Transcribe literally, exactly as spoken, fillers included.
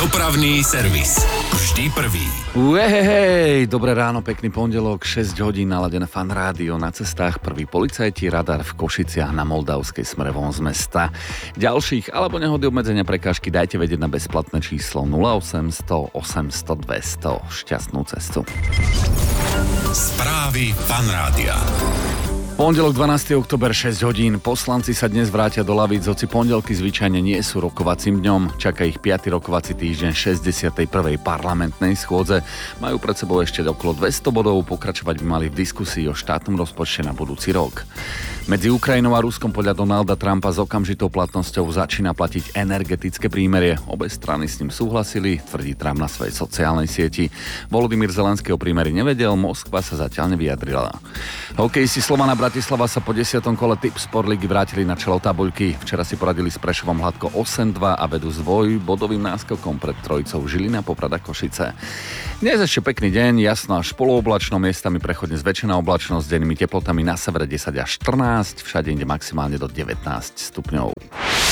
Dopravný servis. Vždy prvý. Uhej, dobré ráno, pekný pondelok, šesť hodín naladené Fan Rádio, na cestách prvý policajti, radar v Košiciach na Moldavskej smere von z mesta. Ďalších alebo nehody, obmedzenia, prekážky dajte vedieť na bezplatné číslo nula osemsto osemsto dvesto. Šťastnú cestu. Správy Fan Rádia. Pondelok dvanásteho október, šesť hodín. Poslanci sa dnes vrátia do lavíc, hoci pondelky zvyčajne nie sú rokovacím dňom. Čaká ich piaty rokovací týždeň šesťdesiatej prvej parlamentnej schôdze. Majú pred sebou ešte okolo dvesto bodov, pokračovať by mali v diskusii o štátnom rozpočte na budúci rok. Medzi Ukrajinou a Ruskom podľa Donalda Trumpa s okamžitou platnosťou začína platiť energetické prímerie. Obe strany s ním súhlasili, tvrdí Trump na svojej sociálnej sieti. Volodymyr Zelenský o prímeri nevedel, Moskva sa zatiaľ nevyjadrila. Hokejisti Slovana Bratislava sa po desiatom kole Tip Sport Ligy vrátili na čelo tabuľky. Včera si poradili s Prešovom hladko osem dva a vedú s dvojbodovým náskokom pred trojicou Žilina, Poprad a Košice. Dnes ešte pekný deň, jasno až polooblačno, miestami prechodne zväčšená oblačnosť s dennými teplotami na severe desať až štrnásť, všade inde maximálne do devätnásť stupňov.